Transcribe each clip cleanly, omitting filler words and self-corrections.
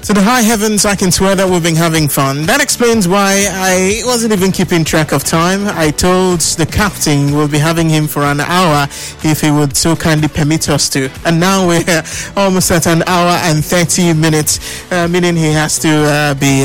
To the high heavens, I can swear that we've been having fun. That explains why I wasn't even keeping track of time. I told the captain we'll be having him for an hour if he would so kindly permit us to. And now we're almost at an hour and 30 minutes, meaning he has to be,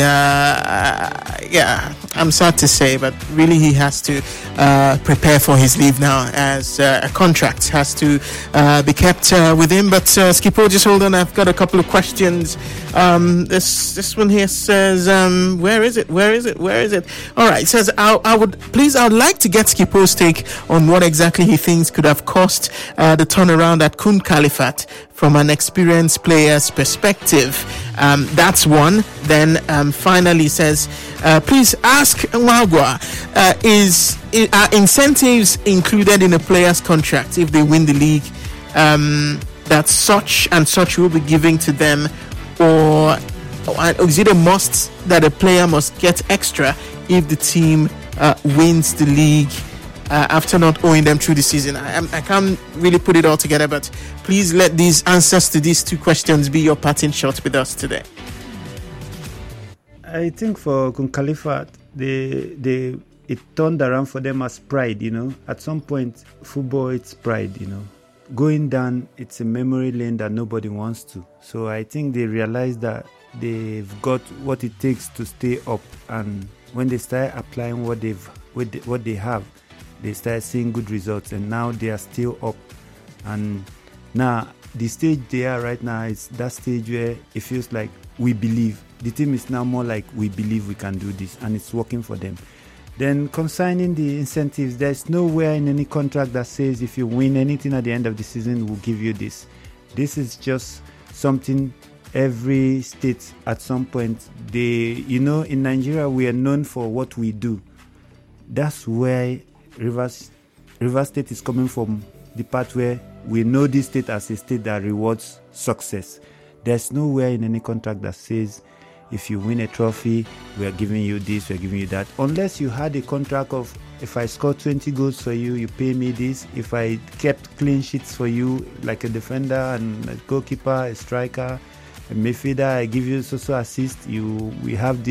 I'm sad to say, but really he has to prepare for his leave now, as a contract has to be kept with him. But Skipper, just hold on, I've got a couple of questions. This one here says, where is it? All right, it says, I would like to get Skipper's take on what exactly he thinks could have cost the turnaround at Kun Khalifat from an experienced player's perspective. That's one. Then finally says, please ask Mwagwa, are incentives included in a player's contract if they win the league, that such and such will be given to them, or is it a must that a player must get extra if the team wins the league after not owing them through the season? I can't really put it all together, but please let these answers to these two questions be your parting shot with us today. I think for Kun Khalifat, it turned around for them as pride, At some point, football, it's pride, Going down, it's a memory lane that nobody wants to. So I think they realize that they've got what it takes to stay up, and when they start applying what they have, they start seeing good results, and now they are still up. And now the stage they are right now is that stage where it feels like we believe. The team is now more like we believe we can do this, and it's working for them. Then concerning the incentives, there's nowhere in any contract that says if you win anything at the end of the season, we'll give you this. This is just something every state at some point, in Nigeria, we are known for what we do. That's where Rivers State is coming from, the part where we know this state as a state that rewards success. There's nowhere in any contract that says if you win a trophy, we are giving you this, we are giving you that. Unless you had a contract of, if I score 20 goals for you, you pay me this. If I kept clean sheets for you, like a defender and a goalkeeper, a striker, a midfielder, I give you so assist, we have this.